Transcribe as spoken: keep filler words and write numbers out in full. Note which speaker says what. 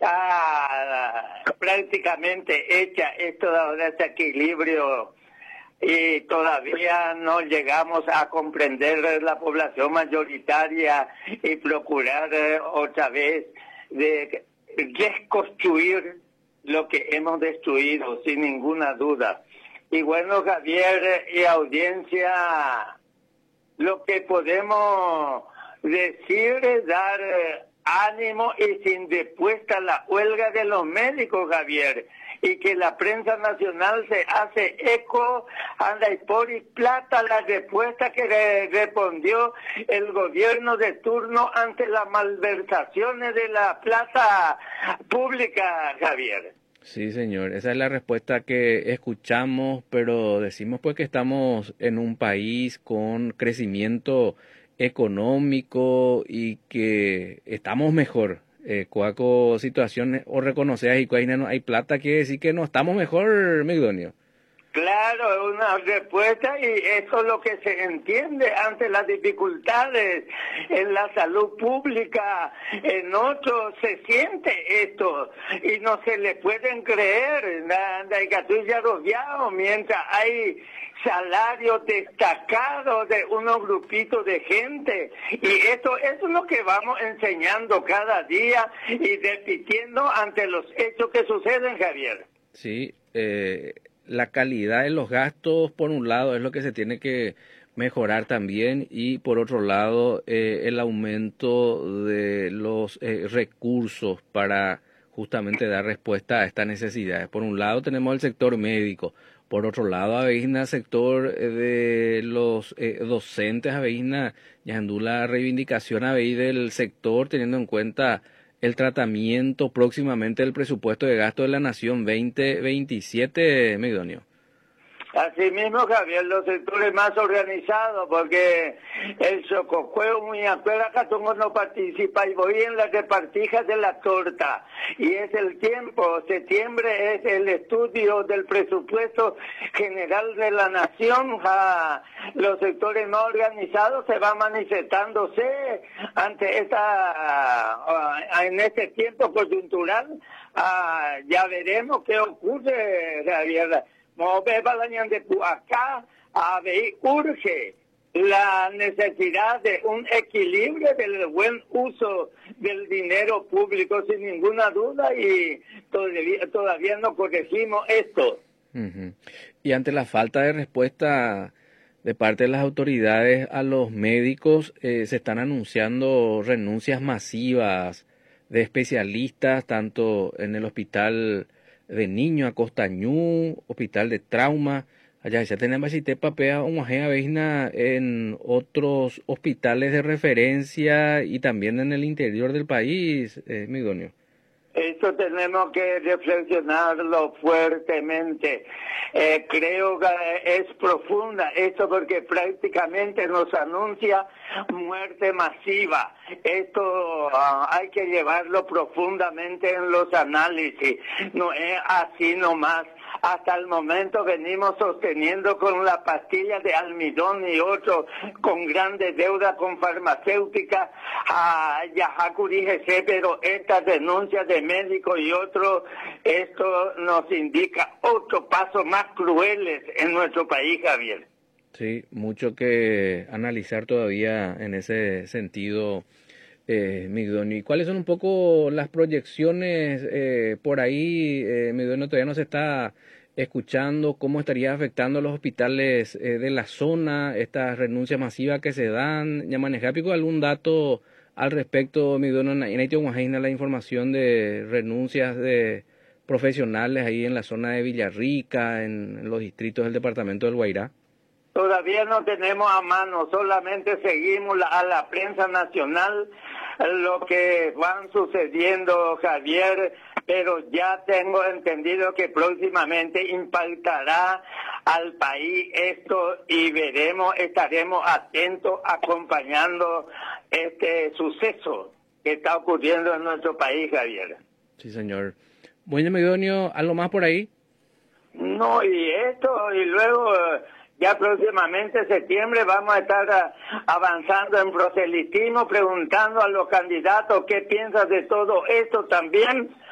Speaker 1: está prácticamente hecha esto de este equilibrio y todavía no llegamos a comprender la población mayoritaria y procurar eh, otra vez de reconstruir lo que hemos destruido, sin ninguna duda. Y bueno, Javier y audiencia, lo que podemos decir es dar eh, ánimo y sin respuesta a la huelga de los médicos, Javier, y que la prensa nacional se hace eco, anda y por y plata la respuesta que re respondió el gobierno de turno ante las malversaciones de la plata pública, Javier.
Speaker 2: Sí, señor, esa es la respuesta que escuchamos, pero decimos pues que estamos en un país con crecimiento económico y que estamos mejor. Eh, cuaco situaciones o reconocer y cuál no hay plata quiere decir que no estamos mejor, Migdonio.
Speaker 1: Claro, es una respuesta y eso es lo que se entiende ante las dificultades en la salud pública. En otros se siente esto y no se le pueden creer. Mientras hay salarios destacados de unos grupitos de gente y eso, eso es lo que vamos enseñando cada día y repitiendo ante los hechos que suceden, Javier.
Speaker 2: Sí, eh... la calidad de los gastos, por un lado, es lo que se tiene que mejorar también y por otro lado, eh, el aumento de los eh, recursos para justamente dar respuesta a estas necesidades. Por un lado tenemos el sector médico, por otro lado, Aveína, sector de los eh, docentes, Aveína, Yandú, la reivindicación Aveí del sector, teniendo en cuenta el tratamiento próximamente del presupuesto de gasto de la Nación veinte veintisiete, Migdonio.
Speaker 1: Así mismo, Javier, los sectores más organizados, porque el Sococueo, muy acuerda, Catungo no participa y voy en las repartijas de la torta. Y es el tiempo, septiembre es el estudio del presupuesto general de la Nación. Ja, los sectores más organizados se van manifestándose ante esta, uh, en este tiempo coyuntural. Uh, ya veremos qué ocurre, Javier. Acá a ver, urge la necesidad de un equilibrio del buen uso del dinero público sin ninguna duda y todavía, todavía no corregimos esto.
Speaker 2: Uh-huh. Y ante la falta de respuesta de parte de las autoridades a los médicos, eh, se están anunciando renuncias masivas de especialistas, tanto en el hospital de niño a Costañú, hospital de trauma, allá ya tenemos si te papea un en otros hospitales de referencia y también en el interior del país, eh, Migdonio.
Speaker 1: Esto tenemos que reflexionarlo fuertemente. Eh, creo que es profunda esto porque prácticamente nos anuncia muerte masiva. Esto uh, hay que llevarlo profundamente en los análisis. No es así nomás. Hasta el momento venimos sosteniendo con la pastilla de almidón y otro con grandes deudas con farmacéutica a Yajacuri G C, pero estas denuncias de médicos y otros, esto nos indica otro paso más crueles en nuestro país, Javier.
Speaker 2: Sí, mucho que analizar todavía en ese sentido, eh, Migdonio. ¿Y cuáles son un poco las proyecciones eh, por ahí? Eh, Migdonio todavía no se está escuchando cómo estaría afectando a los hospitales eh, de la zona, estas renuncias masivas que se dan. ¿Ya manejar algún dato al respecto, Migdonio? ¿En la información de renuncias de profesionales ahí en la zona de Villarrica, en, en los distritos del departamento del Guairá?
Speaker 1: Todavía no tenemos a mano, solamente seguimos la, a la prensa nacional lo que van sucediendo, Javier, pero ya tengo entendido que próximamente impactará al país esto y veremos, estaremos atentos acompañando este suceso que está ocurriendo en nuestro país, Javier.
Speaker 2: Sí, señor. Bueno, Migdonio, ¿algo más por ahí?
Speaker 1: No, y esto, y luego ya próximamente septiembre vamos a estar uh, avanzando en proselitismo, preguntando a los candidatos qué piensan de todo esto también,